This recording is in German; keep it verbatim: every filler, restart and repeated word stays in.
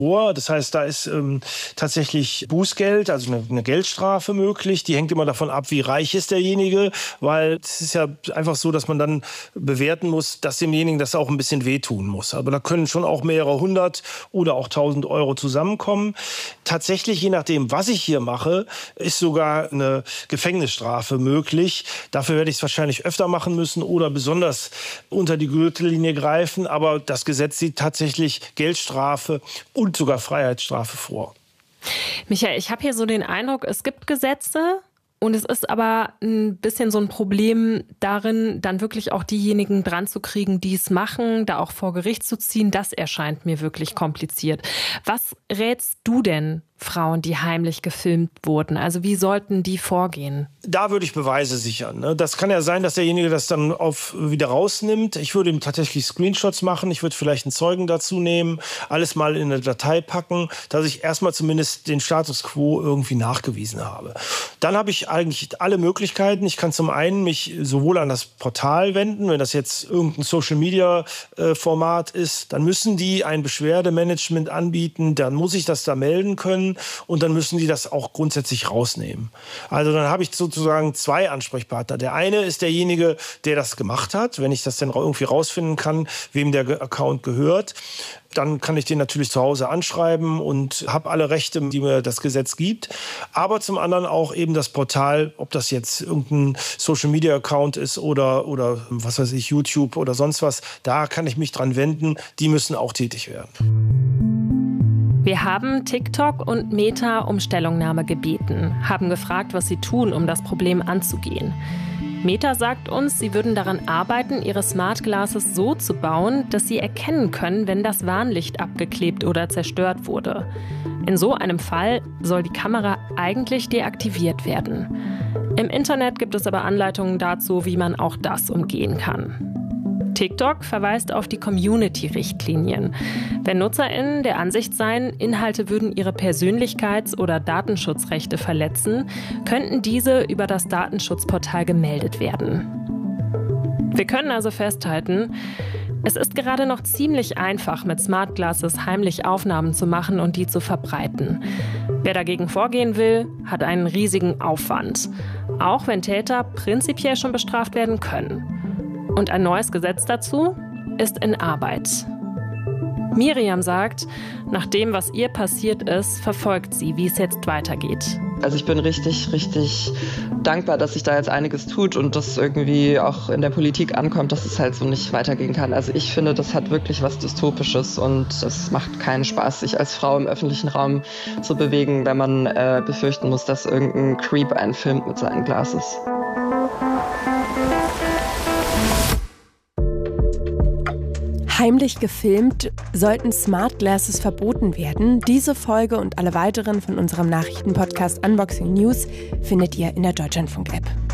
Das heißt, da ist ähm, tatsächlich Bußgeld, also eine, eine Geldstrafe möglich. Die hängt immer davon ab, wie reich ist derjenige, weil es ist ja einfach so, dass man dann bewerten muss, dass demjenigen das auch ein bisschen wehtun muss. Aber da können schon auch mehrere hundert oder auch tausend Euro zusammenkommen. Tatsächlich, je nachdem, was ich hier mache, ist sogar eine Gefängnisstrafe möglich. Dafür werde ich es wahrscheinlich öfter machen müssen oder besonders unter die Gürtellinie greifen. Aber das Gesetz sieht tatsächlich Geldstrafe und sogar Freiheitsstrafe vor. Michael, ich habe hier so den Eindruck, es gibt Gesetze und es ist aber ein bisschen so ein Problem darin, dann wirklich auch diejenigen dran zu kriegen, die es machen, da auch vor Gericht zu ziehen. Das erscheint mir wirklich kompliziert. Was rätst du denn Frauen, die heimlich gefilmt wurden? Also wie sollten die vorgehen? Da würde ich Beweise sichern. Ne? Das kann ja sein, dass derjenige das dann auf, wieder rausnimmt. Ich würde ihm tatsächlich Screenshots machen. Ich würde vielleicht einen Zeugen dazu nehmen, alles mal in eine Datei packen, dass ich erstmal zumindest den Status quo irgendwie nachgewiesen habe. Dann habe ich eigentlich alle Möglichkeiten. Ich kann zum einen mich sowohl an das Portal wenden, wenn das jetzt irgendein Social-Media-Format ist, dann müssen die ein Beschwerdemanagement anbieten, dann muss ich das da melden können. Und dann müssen die das auch grundsätzlich rausnehmen. Also dann habe ich sozusagen zwei Ansprechpartner. Der eine ist derjenige, der das gemacht hat. Wenn ich das dann irgendwie rausfinden kann, wem der Account gehört, dann kann ich den natürlich zu Hause anschreiben und habe alle Rechte, die mir das Gesetz gibt. Aber zum anderen auch eben das Portal, ob das jetzt irgendein Social-Media-Account ist oder, oder was weiß ich, YouTube oder sonst was, da kann ich mich dran wenden. Die müssen auch tätig werden. Wir haben TikTok und Meta um Stellungnahme gebeten, haben gefragt, was sie tun, um das Problem anzugehen. Meta sagt uns, sie würden daran arbeiten, ihre Smart Glasses so zu bauen, dass sie erkennen können, wenn das Warnlicht abgeklebt oder zerstört wurde. In so einem Fall soll die Kamera eigentlich deaktiviert werden. Im Internet gibt es aber Anleitungen dazu, wie man auch das umgehen kann. TikTok verweist auf die Community-Richtlinien. Wenn NutzerInnen der Ansicht seien, Inhalte würden ihre Persönlichkeits- oder Datenschutzrechte verletzen, könnten diese über das Datenschutzportal gemeldet werden. Wir können also festhalten, es ist gerade noch ziemlich einfach, mit Smart Glasses heimlich Aufnahmen zu machen und die zu verbreiten. Wer dagegen vorgehen will, hat einen riesigen Aufwand. Auch wenn Täter prinzipiell schon bestraft werden können. Und ein neues Gesetz dazu ist in Arbeit. Miriam sagt, nach dem, was ihr passiert ist, verfolgt sie, wie es jetzt weitergeht. Also ich bin richtig, richtig dankbar, dass sich da jetzt einiges tut und das irgendwie auch in der Politik ankommt, dass es halt so nicht weitergehen kann. Also ich finde, das hat wirklich was Dystopisches und es macht keinen Spaß, sich als Frau im öffentlichen Raum zu bewegen, wenn man äh, befürchten muss, dass irgendein Creep einen filmt mit seinen Glasses. Heimlich gefilmt, sollten Smart Glasses verboten werden. Diese Folge und alle weiteren von unserem Nachrichtenpodcast Unboxing News findet ihr in der Deutschlandfunk-App.